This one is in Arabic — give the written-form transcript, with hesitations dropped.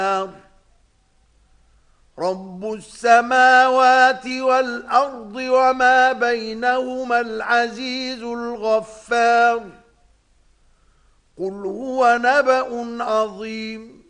رب السماوات والأرض وما بينهما العزيز الغفار قل هو نبأ عظيم